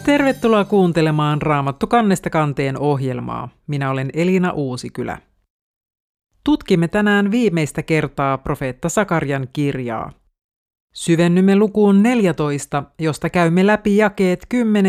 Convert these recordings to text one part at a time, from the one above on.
Tervetuloa kuuntelemaan Raamattu kannesta kanteen ohjelmaa. Minä olen Elina Uusikylä. Tutkimme tänään viimeistä kertaa profeetta Sakarian kirjaa. Syvennymme lukuun 14, josta käymme läpi jakeet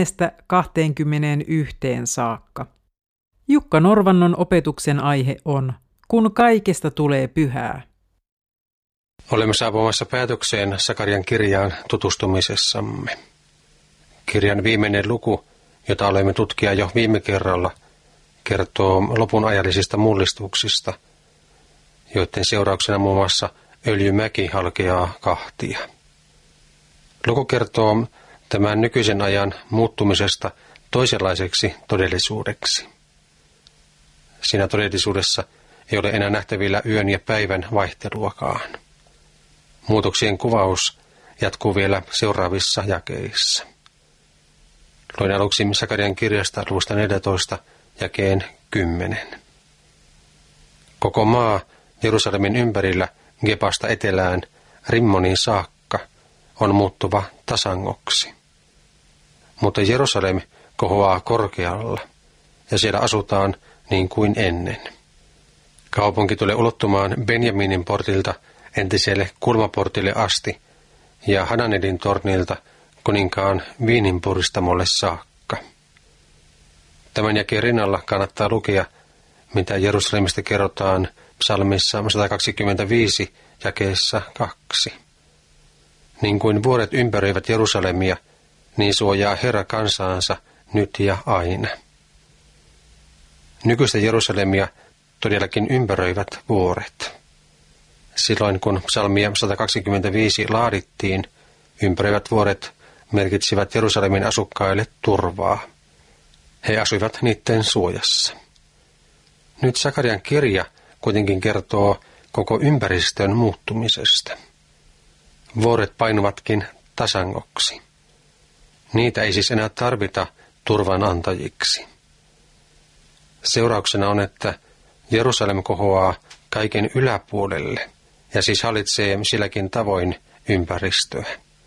10–21 saakka. Jukka Norvannon opetuksen aihe on Kun kaikesta tulee pyhää. Olemme saapumassa päätökseen Sakarian kirjaan tutustumisessamme. Kirjan viimeinen luku, jota olemme tutkia jo viime kerralla, kertoo lopun ajallisista mullistuksista, joiden seurauksena muun muassa öljymäki halkeaa kahtia. Luku kertoo tämän nykyisen ajan muuttumisesta toisenlaiseksi todellisuudeksi. Siinä todellisuudessa ei ole enää nähtävillä yön ja päivän vaihteluakaan. Muutoksien kuvaus jatkuu vielä seuraavissa jakeissa. Luen aluksi Sakarian kirjasta luvusta 14 jakeen 10. Koko maa Jerusalemin ympärillä Gebasta etelään Rimmoniin saakka on muuttuva tasangoksi. Mutta Jerusalem kohoaa korkealla ja siellä asutaan niin kuin ennen. Kaupunki tulee ulottumaan Benjaminin portilta entiselle kulmaportille asti ja Hananelin tornilta kuninkaan viininpuristamolle saakka. Tämän jakeen rinnalla kannattaa lukea, mitä Jerusalemista kerrotaan psalmissa 125 jakeessa 2. Niin kuin vuoret ympäröivät Jerusalemia, niin suojaa Herra kansaansa nyt ja aina. Nykyistä Jerusalemia todellakin ympäröivät vuoret. Silloin kun psalmia 125 laadittiin, ympäröivät vuoret merkitsivät Jerusalemin asukkaille turvaa. He asuivat niiden suojassa. Nyt Sakarian kirja kuitenkin kertoo koko ympäristön muuttumisesta. Vuoret painuvatkin tasangoksi. Niitä ei siis enää tarvita turvan antajiksi. Seurauksena on, että Jerusalem kohoaa kaiken yläpuolelle ja siis hallitsee silläkin tavoin ympäristöä.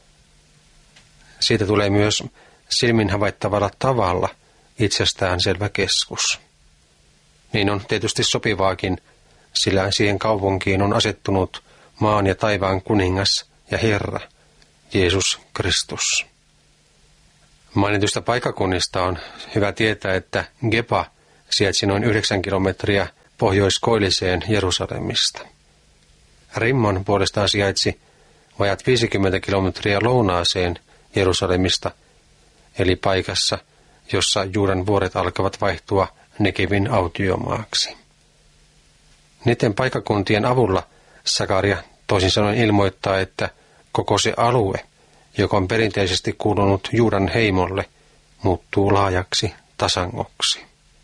Siitä tulee myös silmin havaittavalla tavalla itsestäänselvä keskus. Niin on tietysti sopivaakin, sillä siihen kaupunkiin on asettunut maan ja taivaan kuningas ja Herra, Jeesus Kristus. Mainitusta paikkakunnista on hyvä tietää, että Geba sijaitsi noin 9 kilometriä pohjoiskoilliseen Jerusalemista. Rimmon puolestaan sijaitsi vajat 50 kilometriä lounaaseen Jerusalemista, eli paikassa, jossa Juudan vuoret alkavat vaihtua Negevin autiomaaksi. Niiden paikkakuntien avulla Sakaria toisin sanoen ilmoittaa, että koko se alue, joka on perinteisesti kuulunut Juudan heimolle, muuttuu laajaksi tasangoksi.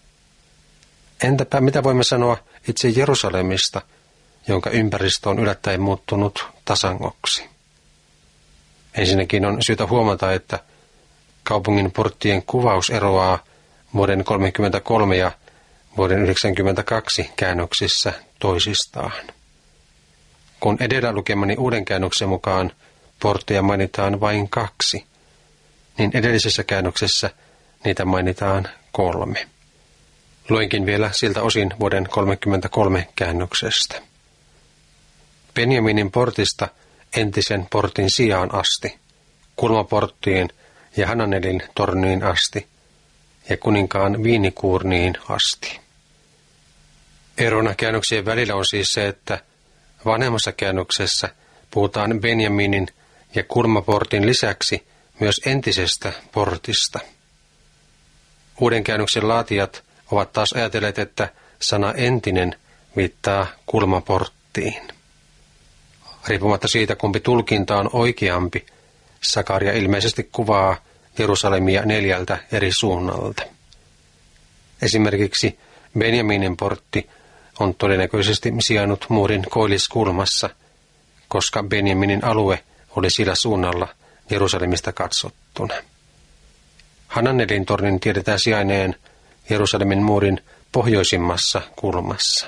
Entäpä mitä voimme sanoa itse Jerusalemista, jonka ympäristö on yllättäen muuttunut tasangoksi? Ensinnäkin on syytä huomata, että kaupungin porttien kuvaus eroaa vuoden 1933 ja vuoden 1992 käännöksissä toisistaan. Kun edellä lukemani uuden käännöksen mukaan portteja mainitaan vain 2, niin edellisessä käännöksessä niitä mainitaan 3. Luenkin vielä siltä osin vuoden 1933 käännöksestä. Benjaminin portista entisen portin sijaan asti, kulmaporttiin ja Hananelin torniin asti ja kuninkaan viinikuurniin asti. Erona käännöksien välillä on siis se, että vanhemmassa käännöksessä puhutaan Benjaminin ja kulmaportin lisäksi myös entisestä portista. Uuden käännöksen laatijat ovat taas ajatelleet, että sana entinen viittaa kulmaporttiin. Riippumatta siitä, kumpi tulkinta on oikeampi, Sakaria ilmeisesti kuvaa Jerusalemia 4 eri suunnalta. Esimerkiksi Benjaminin portti on todennäköisesti sijainnut muurin koilliskulmassa, koska Benjaminin alue oli sillä suunnalla Jerusalemista katsottuna. Hananelin tornin tiedetään sijainneen Jerusalemin muurin pohjoisimmassa kulmassa.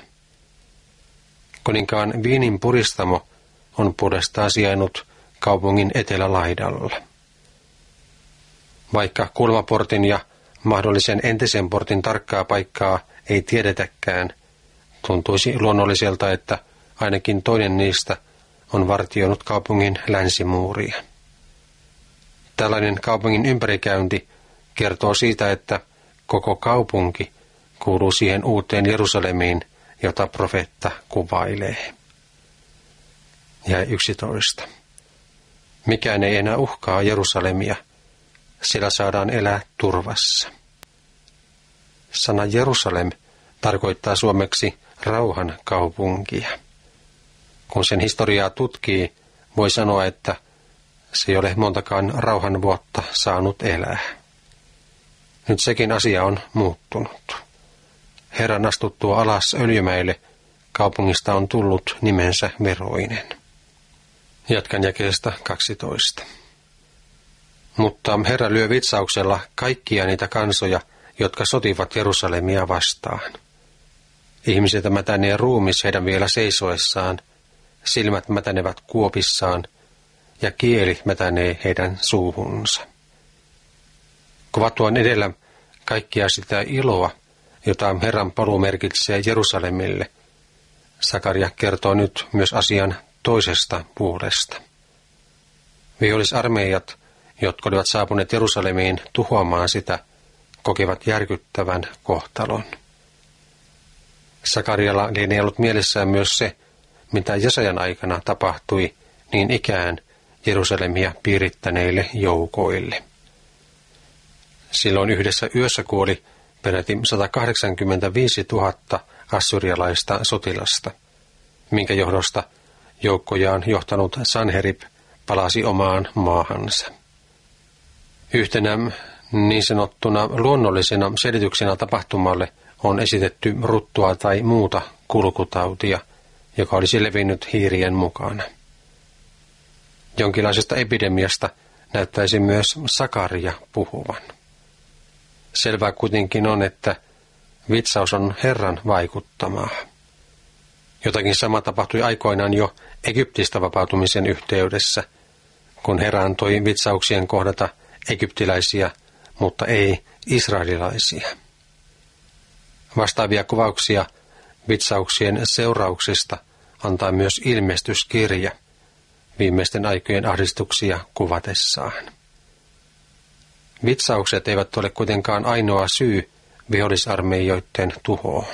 Kuninkaan viininpuristamo on puolestaan sijainnut kaupungin etelälaidalla. Vaikka kulmaportin ja mahdollisen entisen portin tarkkaa paikkaa ei tiedetäkään, tuntuisi luonnolliselta, että ainakin toinen niistä on vartioinut kaupungin länsimuuria. Tällainen kaupungin ympärikäynti kertoo siitä, että koko kaupunki kuuluu siihen uuteen Jerusalemiin, jota profeetta kuvailee. Ja 11. Mikään ei enää uhkaa Jerusalemia, siellä saadaan elää turvassa. Sana Jerusalem tarkoittaa suomeksi rauhan kaupunkia. Kun sen historiaa tutkii, voi sanoa, että se ei ole montakaan rauhan vuotta saanut elää. Nyt sekin asia on muuttunut. Herran astuttua alas Öljymäelle kaupungista on tullut nimensä veroinen. Jatkan jakeesta 12. Mutta Herra lyö vitsauksella kaikkia niitä kansoja, jotka sotivat Jerusalemia vastaan. Ihmisiltä mätänee ruumis heidän vielä seisoessaan, silmät mätänevät kuopissaan ja kieli mätänee heidän suuhunsa. Kuvattuaan edellä kaikkia sitä iloa, jota Herran paluu merkitsee Jerusalemille, Sakaria kertoo nyt myös asian toisesta puolesta. Vihollisarmeijat, jotka olivat saapuneet Jerusalemiin tuhoamaan sitä, kokivat järkyttävän kohtalon. Sakarialla lienee ollut mielessään myös se, mitä Jesajan aikana tapahtui niin ikään Jerusalemia piirittäneille joukoille. Silloin yhdessä yössä kuoli peräti 185 000 assyrialaista sotilasta, minkä johdosta joukkojaan johtanut Sanherib palasi omaan maahansa. Yhtenä niin sanottuna luonnollisena selityksenä tapahtumalle on esitetty ruttua tai muuta kulkutautia, joka olisi levinnyt hiirien mukana. Jonkinlaisesta epidemiasta näyttäisi myös Sakaria puhuvan. Selvää kuitenkin on, että vitsaus on Herran vaikuttamaa. Jotakin sama tapahtui aikoinaan jo Egyptistä vapautumisen yhteydessä, kun Herra antoi vitsauksien kohdata egyptiläisiä, mutta ei israelilaisia. Vastaavia kuvauksia vitsauksien seurauksista antaa myös ilmestyskirja viimeisten aikojen ahdistuksia kuvatessaan. Vitsaukset eivät ole kuitenkaan ainoa syy vihollisarmeijoiden tuhoon.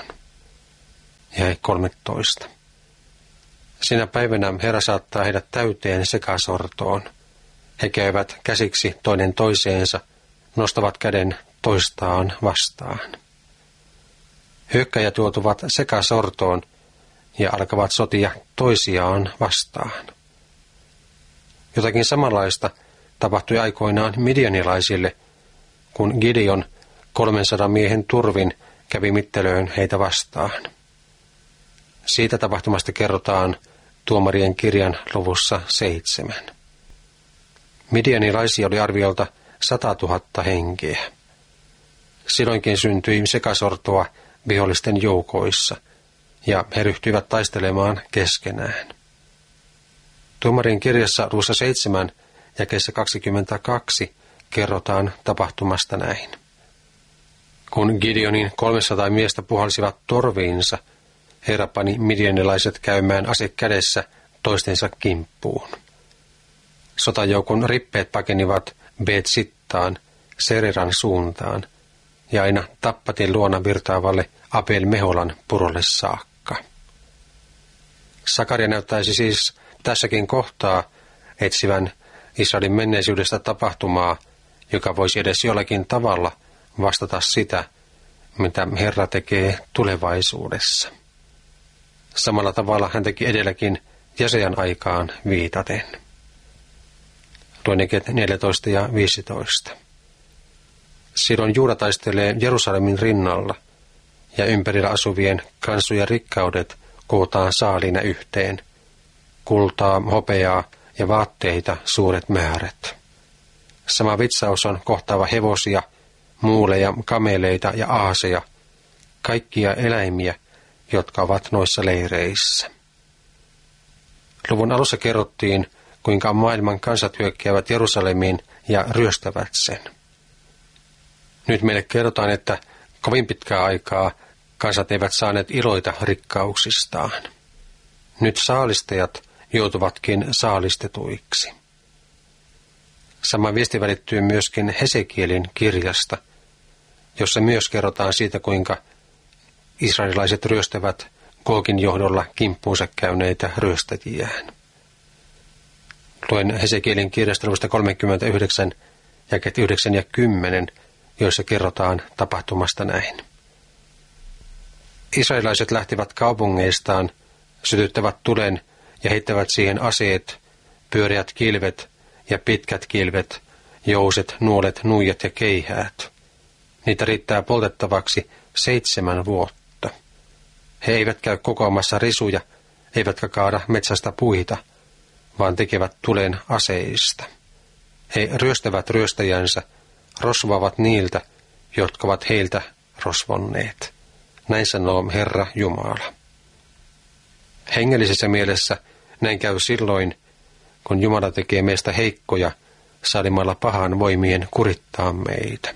Jae 13. Sinä päivänä Herra saattaa heidät täyteen sekasortoon. He käyvät käsiksi toinen toiseensa, nostavat käden toistaan vastaan. Hyökkäjät juotuvat sekasortoon ja alkavat sotia toisiaan vastaan. Jotakin samanlaista tapahtui aikoinaan midianilaisille, kun Gideon 300 miehen turvin kävi mittelöön heitä vastaan. Siitä tapahtumasta kerrotaan Tuomarien kirjan luvussa 7. Midianilaisia oli arviolta 100 000 henkeä. Silloinkin syntyi sekasortoa vihollisten joukoissa, ja he ryhtyivät taistelemaan keskenään. Tuomarien kirjassa luvussa 7 jakeessa 22 kerrotaan tapahtumasta näin. Kun Gideonin 300 miestä puhalsivat torviinsa, Herra pani midianilaiset käymään ase kädessä toistensa kimppuun. Sotajoukon rippeet pakenivat Bet-Sittaan, Seriran suuntaan, ja aina Tappatin luona virtaavalle Abel-Meholan purolle saakka. Sakaria näyttäisi siis tässäkin kohtaa etsivän Israelin menneisyydestä tapahtumaa, joka voisi edes jollakin tavalla vastata sitä, mitä Herra tekee tulevaisuudessa. Samalla tavalla hän teki edelläkin Jesajan aikaan viitaten. Luen jakeet 14 ja 15. Silloin Juuda taistelee Jerusalemin rinnalla, ja ympärillä asuvien kansojen rikkaudet kootaan saaliina yhteen. Kultaa, hopeaa ja vaatteita suuret määrät. Sama vitsaus on kohtaava hevosia, muuleja, kameleita ja aaseja, kaikkia eläimiä, jotka ovat noissa leireissä. Luvun alussa kerrottiin, kuinka maailman kansat hyökkäävät Jerusalemiin ja ryöstävät sen. Nyt meille kerrotaan, että kovin pitkää aikaa kansat eivät saaneet iloita rikkauksistaan. Nyt saalistajat joutuvatkin saalistetuiksi. Sama viesti välittyy myöskin Hesekielin kirjasta, jossa myös kerrotaan siitä, kuinka israelilaiset ryöstävät Googin johdolla kimppuunsa käyneitä ryöstäjiään. Luen Hesekielin kirjasta luvusta 39, jakeet 9 ja 10, joissa kerrotaan tapahtumasta näin. Israelilaiset lähtivät kaupungeistaan, sytyttävät tulen ja heittävät siihen aseet, pyöreät kilvet ja pitkät kilvet, jouset, nuolet, nuijat ja keihäät. Niitä riittää poltettavaksi 7 vuotta. He eivät käy kokoamassa risuja, eivätkä kaada metsästä puita, vaan tekevät tulen aseista. He ryöstävät ryöstäjänsä, rosvaavat niiltä, jotka ovat heiltä rosvonneet. Näin sanoo Herra Jumala. Hengellisessä mielessä näin käy silloin, kun Jumala tekee meistä heikkoja sallimalla pahan voimien kurittaa meitä.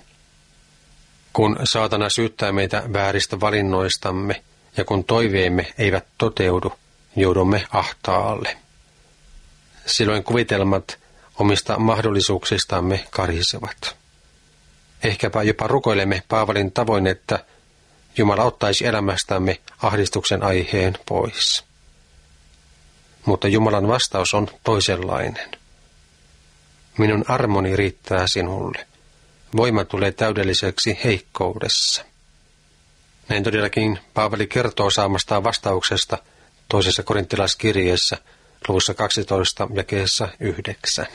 Kun saatana syyttää meitä vääristä valinnoistamme ja kun toiveemme eivät toteudu, joudumme ahtaalle. Silloin kuvitelmat omista mahdollisuuksistamme karisevat. Ehkäpä jopa rukoilemme Paavalin tavoin, että Jumala ottaisi elämästämme ahdistuksen aiheen pois. Mutta Jumalan vastaus on toisenlainen. Minun armoni riittää sinulle. Voima tulee täydelliseksi heikkoudessa. Näin todellakin Paavali kertoo saamastaan vastauksesta toisessa korinttilaiskirjeessä luvussa 12 jakeessa 9.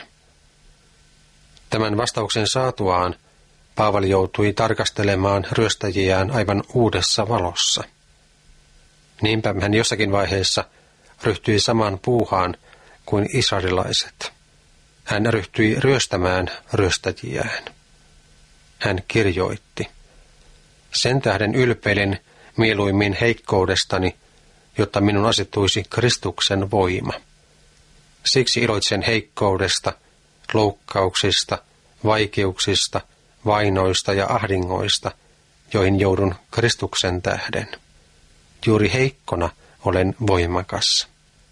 Tämän vastauksen saatuaan Paavali joutui tarkastelemaan ryöstäjiään aivan uudessa valossa. Niinpä hän jossakin vaiheessa ryhtyi samaan puuhaan kuin israelilaiset. Hän ryhtyi ryöstämään ryöstäjiään. Hän kirjoitti, sen tähden ylpeilen mieluimmin heikkoudestani, jotta minun asettuisi Kristuksen voima. Siksi iloitsen heikkoudesta, loukkauksista, vaikeuksista, vainoista ja ahdingoista, joihin joudun Kristuksen tähden. Juuri heikkona olen voimakas.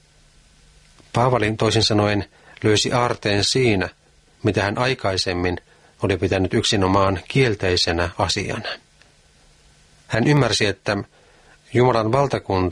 Paavalin toisin sanoen löysi aarteen siinä, mitä hän aikaisemmin oli pitänyt yksinomaan kielteisenä asiana. Hän ymmärsi, että Jumalan valtakunta